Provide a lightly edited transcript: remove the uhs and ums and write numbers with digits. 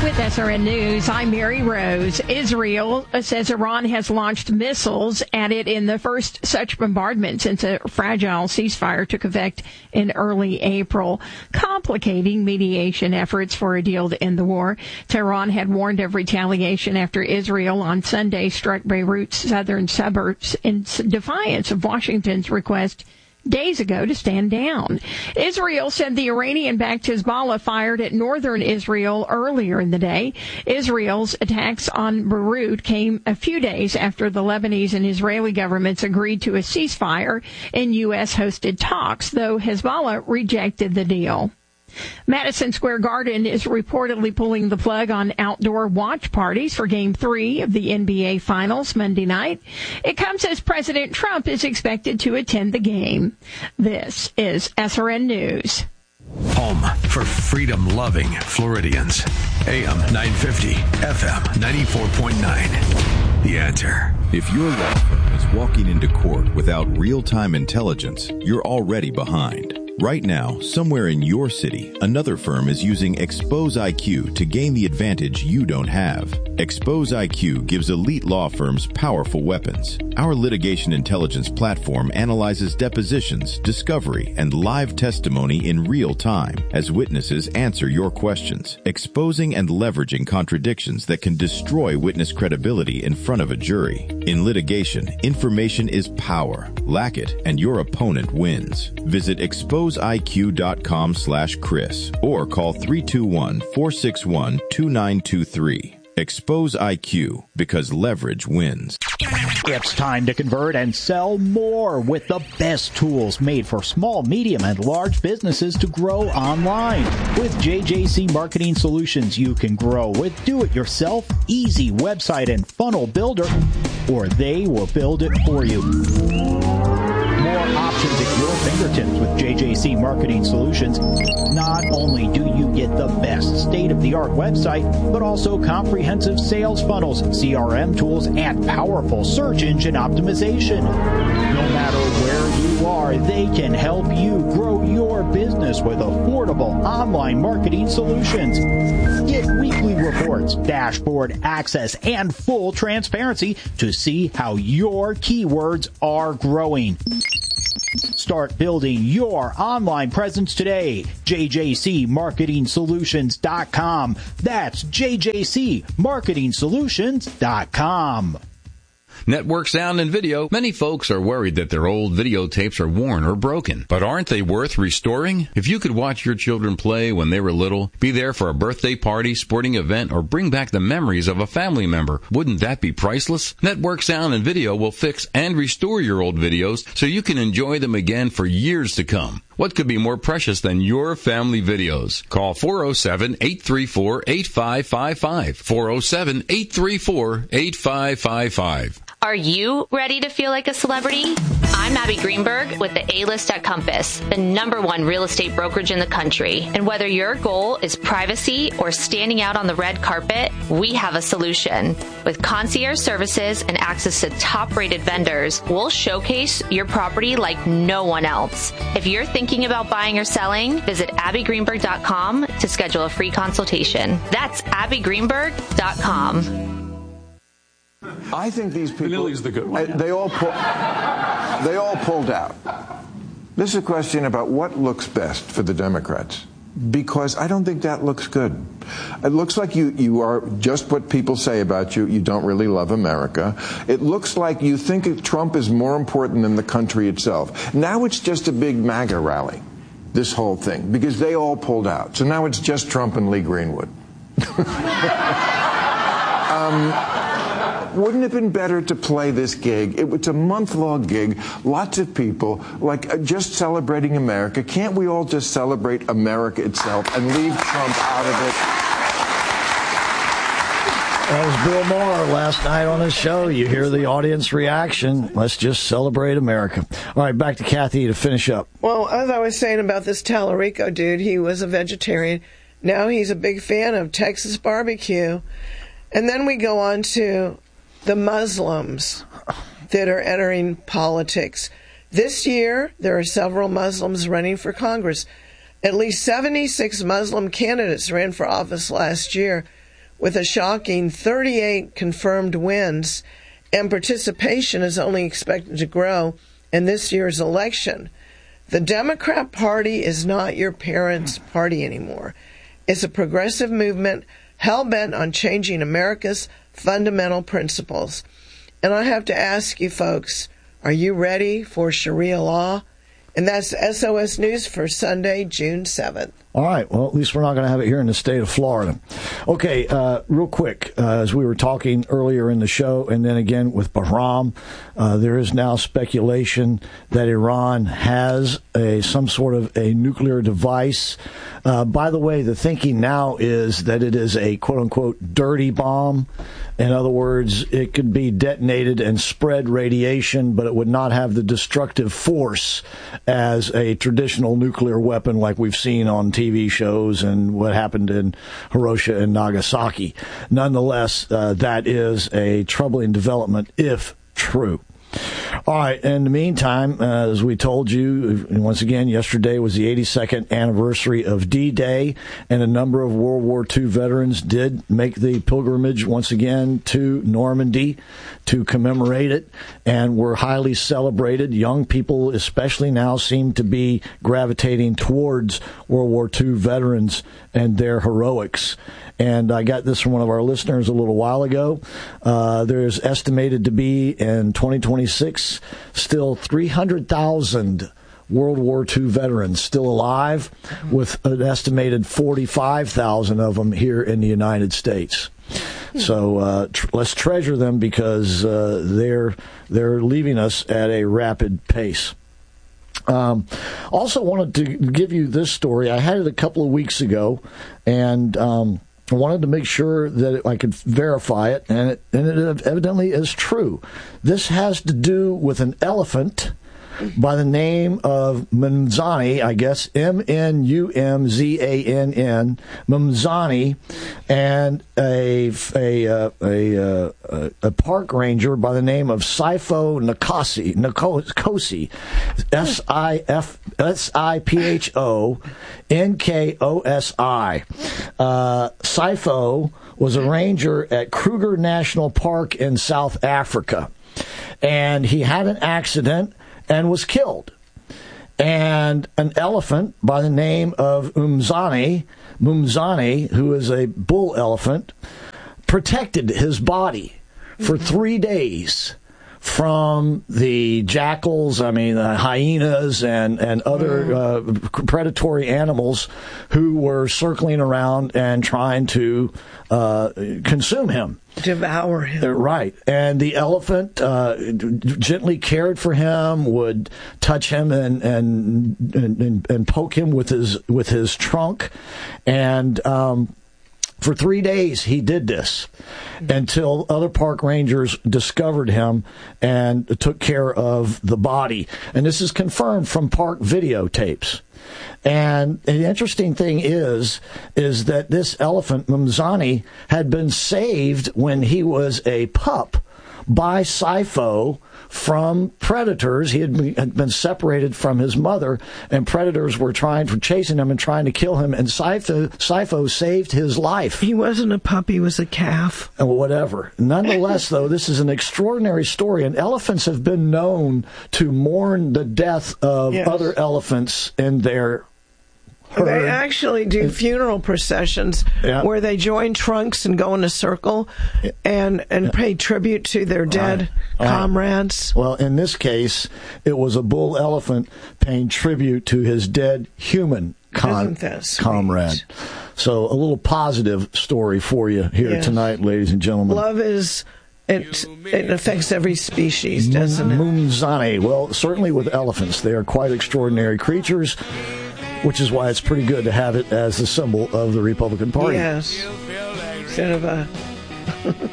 With SRN News, I'm Mary Rose. Israel says Iran has launched missiles at it in the first such bombardment since a fragile ceasefire took effect in early April, complicating mediation efforts for a deal to end the war. Tehran had warned of retaliation after Israel on Sunday struck Beirut's southern suburbs in defiance of Washington's request days ago to stand down. Israel said the Iranian-backed Hezbollah fired at northern Israel earlier in the day. Israel's attacks on Beirut came a few days after the Lebanese and Israeli governments agreed to a ceasefire in U.S.-hosted talks, though Hezbollah rejected the deal. Madison Square Garden is reportedly pulling the plug on outdoor watch parties for Game 3 of the NBA Finals Monday night. It comes as President Trump is expected to attend the game. This is SRN News. Home for freedom-loving Floridians. AM 950, FM 94.9. The Answer. If your law firm is walking into court without real-time intelligence, you're already behind. Right now, somewhere in your city, another firm is using Expose IQ to gain the advantage you don't have. Expose IQ gives elite law firms powerful weapons. Our litigation intelligence platform analyzes depositions, discovery, and live testimony in real time as witnesses answer your questions, exposing and leveraging contradictions that can destroy witness credibility in front of a jury. In litigation, information is power. Lack it, and your opponent wins. Visit exposeiq.com/Chris or call 321-461-2923. Expose IQ, because leverage wins. It's time to convert and sell more with the best tools made for small, medium, and large businesses to grow online. With JJC Marketing Solutions, you can grow with do-it-yourself, easy website and funnel builder, or they will build it for you. More options at your fingertips with JJC Marketing Solutions. Not only do you get the best state-of-the-art website, but also comprehensive sales funnels, CRM tools, and powerful search engine optimization. No matter where you are, they can help you grow your business with affordable online marketing solutions. Get weekly reports, dashboard access, and full transparency to see how your keywords are growing. Start building your online presence today. JJCMarketingSolutions.com. That's JJCMarketingSolutions.com. Network Sound and Video. Many folks are worried that their old videotapes are worn or broken. But aren't they worth restoring? If you could watch your children play when they were little, be there for a birthday party, sporting event, or bring back the memories of a family member, wouldn't that be priceless? Network Sound and Video will fix and restore your old videos so you can enjoy them again for years to come. What could be more precious than your family videos? Call 407-834-8555. 407-834-8555. Are you ready to feel like a celebrity? I'm Abby Greenberg with the A-List at Compass, the #1 real estate brokerage in the country. And whether your goal is privacy or standing out on the red carpet, we have a solution. With concierge services and access to top-rated vendors, we'll showcase your property like no one else. If you're thinking about buying or selling, visit abbygreenberg.com to schedule a free consultation. That's abbygreenberg.com. I think these people, Lily's the good one. They all pulled out. This is a question about what looks best for the Democrats, because I don't think that looks good. It looks like you are just what people say about you. You don't really love America. It looks like you think Trump is more important than the country itself. Now it's just a big MAGA rally, this whole thing, because they all pulled out. So now it's just Trump and Lee Greenwood. Wouldn't it have been better to play this gig? It's a month-long gig, lots of people, just celebrating America. Can't we all just celebrate America itself and leave Trump out of it? That was Bill Maher last night on his show. You hear the audience reaction. Let's just celebrate America. All right, back to Kathy to finish up. Well, as I was saying about this Tallarico dude, he was a vegetarian. Now he's a big fan of Texas barbecue. And then we go on to the Muslims that are entering politics. This year, there are several Muslims running for Congress. At least 76 Muslim candidates ran for office last year. with a shocking 38 confirmed wins, and participation is only expected to grow in this year's election. The Democrat Party is not your parents' party anymore. It's a progressive movement hell-bent on changing America's fundamental principles. And I have to ask you folks, are you ready for Sharia law? And that's SOS News for Sunday, June 7th. All right. Well, at least we're not going to have it here in the state of Florida. Okay, real quick, as we were talking earlier in the show, and then again with Bahram, there is now speculation that Iran has some sort of a nuclear device. By the way, the thinking now is that it is a quote-unquote dirty bomb. In other words, it could be detonated and spread radiation, but it would not have the destructive force as a traditional nuclear weapon like we've seen on TV shows and what happened in Hiroshima and Nagasaki. Nonetheless, that is a troubling development if true. All right. In the meantime, as we told you, once again, yesterday was the 82nd anniversary of D-Day, and a number of World War II veterans did make the pilgrimage once again to Normandy to commemorate it, and were highly celebrated. Young people especially now seem to be gravitating towards World War II veterans and their heroics. And I got this from one of our listeners a little while ago. There's estimated to be in 2026 still 300,000 World War II veterans still alive, with an estimated 45,000 of them here in the United States. So let's treasure them, because they're leaving us at a rapid pace. Also wanted to give you this story. I had it a couple of weeks ago, and I wanted to make sure that I could verify it, and it evidently is true. This has to do with an elephant by the name of Mumzani, I guess, Mumzann, Mumzani, and a park ranger by the name of Sipho Nkosi, Sipho Nkosi. Sipho was a ranger at Kruger National Park in South Africa, and he had an accident and was killed. And an elephant by the name of Mumzani, who is a bull elephant, protected his body for 3 days from the jackals, the hyenas, and other predatory animals who were circling around and trying to consume him. Devour him. Right. And the elephant gently cared for him, would touch him and poke him with his trunk. And for 3 days, he did this until other park rangers discovered him and took care of the body. And this is confirmed from park videotapes. And the interesting thing is that this elephant, Mumzani, had been saved when he was a pup by Sipho from predators. He had been separated from his mother, and predators were chasing him and trying to kill him, and Sipho saved his life. He wasn't a pup, he was a calf. Whatever. Nonetheless, though, this is an extraordinary story, and elephants have been known to mourn the death of other elephants in their herd. They actually do funeral processions where they join trunks and go in a circle and pay tribute to their dead comrades. Well, in this case, it was a bull elephant paying tribute to his dead human comrade. So a little positive story for you here tonight, ladies and gentlemen. Love is... It affects every species, doesn't it? Mumzani. Well, certainly with elephants. They are quite extraordinary creatures, which is why it's pretty good to have it as the symbol of the Republican Party. Yes. Instead of a